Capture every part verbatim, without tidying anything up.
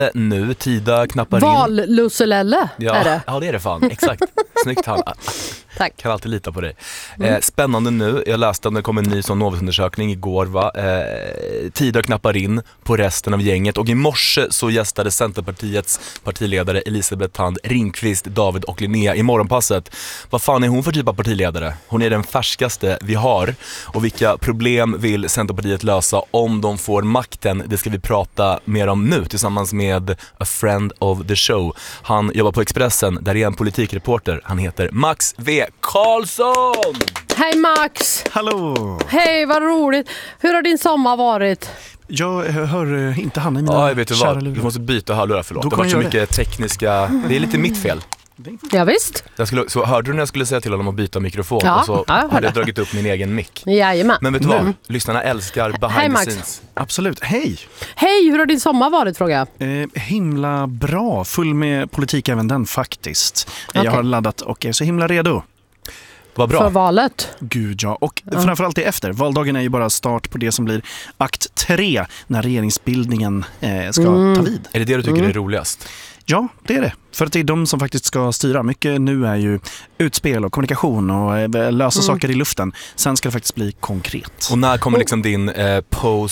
Nu, Tida knappar in. Vallusselelle ja, är det. Ja, det är det fan. Exakt. Snyggt, Hanna. Tack. Kan alltid lita på dig. Mm. Eh, spännande nu. Jag läste att det kom en ny sån Novusundersökning igår. Va? Eh, Tida knappar in på resten av gänget. Och i morse så gästade Centerpartiets partiledare Elisabeth Thand Ringqvist, David och Linnea i Morgonpasset. Vad fan är hon för typ av partiledare? Hon är den färskaste vi har. Och vilka problem vill Centerpartiet lösa om de får makten? Det ska vi prata mer om nu tillsammans med a friend of the show. Han jobbar på Expressen, där är en politikreporter. Han heter Max V. Karlsson! Hej Max! Hallå! Hej, vad roligt. Hur har din sommar varit? Jag hör inte Hanna i mina Ja, jag vet du kära vad. lurar. Du måste byta hörlurar, förlåt. Då Det var kommer så jag mycket tekniska... Det är lite mitt fel. Ja, visst. Jag skulle, så hörde du när jag skulle säga till honom att byta mikrofon? Ja, och så ja, jag hade hörde. jag dragit upp min egen mick. Jajamän. Men vet du vad? Mm. Lyssnarna älskar behind Hej, the Max. scenes. Absolut. Hej! Hej, hur har din sommar varit, fråga? Eh, himla bra. Full med politik även den faktiskt. Okej. Jag har laddat och är så himla redo. Vad bra. För valet? Gud ja. Och Ja. framförallt det efter. Valdagen är ju bara start på det som blir akt tre när regeringsbildningen eh, ska Mm. ta vid. Är det det du tycker Mm. är roligast? Ja, det är det. För att det är de som faktiskt ska styra. Mycket nu är ju utspel och kommunikation och eh, lösa Mm. saker i luften. Sen ska det faktiskt bli konkret. Och när kommer liksom din eh,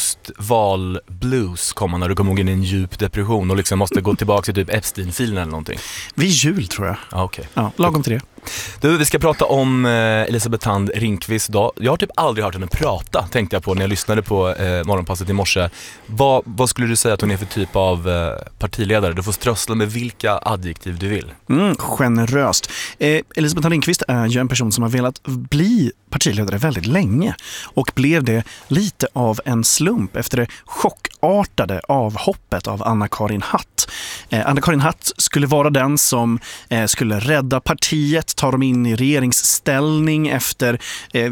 post-val-blues komma, när du kommer gå in i en djup depression och liksom måste gå tillbaka till typ Epstein-filen eller någonting? Vid jul tror jag. Ja, okej. Ja, lagom till det. Du, vi ska prata om eh, Elisabeth Thand Ringqvist idag. Jag har typ aldrig hört henne prata, tänkte jag på när jag lyssnade på eh, Morgonpasset i morse. Vad, vad skulle du säga att hon är för typ av eh, partiledare? Du får strössla med vilka adjektiv du vill. Mm, generöst. Eh, Elisabeth Thand Ringqvist är ju en person som har velat bli partiledare väldigt länge och blev det lite av en slump efter det chockartade avhoppet av Anna-Karin Hatt. Eh, Anna-Karin Hatt skulle vara den som eh, skulle rädda partiet, ta dem in i regeringsställning efter eh,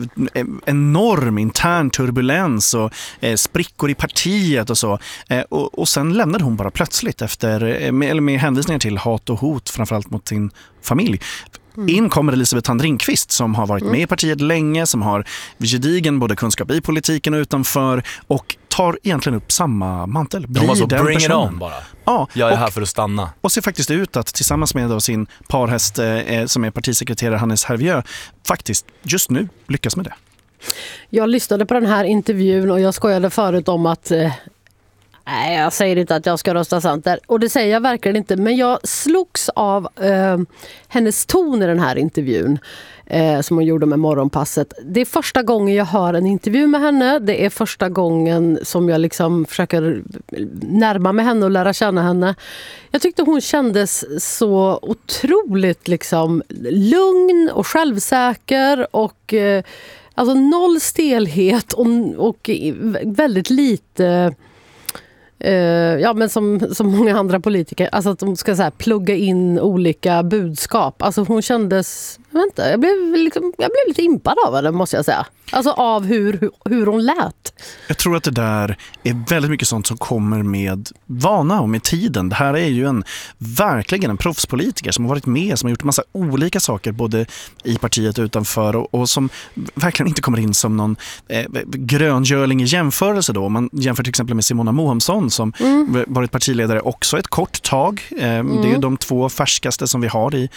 enorm intern turbulens och eh, sprickor i partiet och så. Eh, och, och sen lämnade hon bara plötsligt efter, eh, med, eller med hänvisningar till hat och hot framförallt mot sin familj. Mm. In kommer Elisabeth Thand Ringqvist som har varit med i partiet länge, som har gedigen både kunskap i politiken och utanför och tar egentligen upp samma mantel. Blir de var så den bring it personen. on bara. Ja, Jag är och, här för att stanna. och ser faktiskt ut att tillsammans med då sin parhäst eh, som är partisekreterare Hannes Hervieux faktiskt just nu lyckas med det. Jag lyssnade på den här intervjun och jag skojade förut om att eh, nej, jag säger inte att jag ska rösta Center. Och det säger jag verkligen inte. Men jag slogs av eh, hennes ton i den här intervjun eh, som hon gjorde med Morgonpasset. Det är första gången jag hör en intervju med henne. Det är första gången som jag liksom försöker närma mig henne och lära känna henne. Jag tyckte hon kändes så otroligt liksom lugn och självsäker och eh, alltså noll stelhet och, och väldigt lite... Uh, ja, men som, som många andra politiker, alltså att de ska så här, plugga in olika budskap. Alltså hon kändes, vänta, jag blev, liksom, jag blev lite impad av henne, måste jag säga. Alltså av hur, hur, hur hon lät. Jag tror att det där är väldigt mycket sånt som kommer med vana och med tiden. Det här är ju en verkligen en proffspolitiker som har varit med, som har gjort en massa olika saker både i partiet och utanför och, och som verkligen inte kommer in som någon eh, gröngörling i jämförelse då. Man jämför till exempel med Simona Mohamsson som mm. varit partiledare också ett kort tag. Eh, mm. Det är de två färskaste som vi har i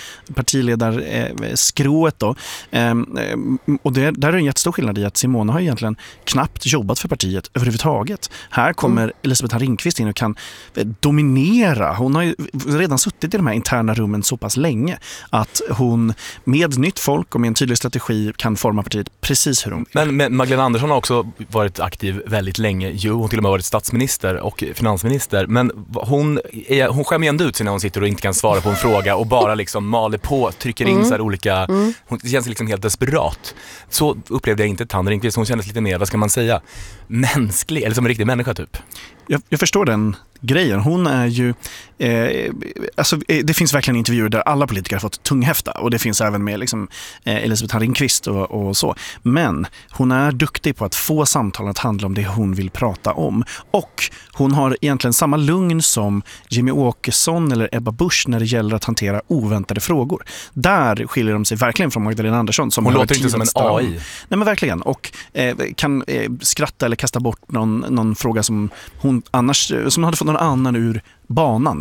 partiledarskrået då. Eh, och det, där är en jättestor skillnad i att Simona har egentligen knappt jobbat för partiet överhuvudtaget. Här kommer mm. Elisabeth Thand Ringqvist in och kan dominera. Hon har ju redan suttit i de här interna rummen så pass länge att hon med nytt folk och med en tydlig strategi kan forma partiet precis hur hon vill. Men, men Magdalena Andersson har också varit aktiv väldigt länge. Jo, hon till och med varit statsminister och finansminister. Men hon, är, hon skämmer ändå ut sig när hon sitter och inte kan svara på en fråga och bara liksom maler på, trycker in mm. så här olika... Mm. Hon känns liksom helt desperat. Så upplevde jag inte Thand Ringqvist. Hon kändes lite mer, vad ska man säga, mänsklig, eller som en riktig människa typ. Jag, jag förstår den grejen. Hon är ju eh, alltså, det finns verkligen intervjuer där alla politiker har fått tunghäfta och det finns även med liksom, eh, Elisabeth Thand Ringqvist och, och så. Men hon är duktig på att få samtalen att handla om det hon vill prata om. Och hon har egentligen samma lugn som Jimmy Åkesson eller Ebba Busch när det gäller att hantera oväntade frågor. Där skiljer de sig verkligen från Magdalena Andersson. Som hon låter inte som en A I. Nej men verkligen. Och eh, kan eh, skratta eller kasta bort någon, någon fråga som hon som annars som hade fått någon annan ur banan.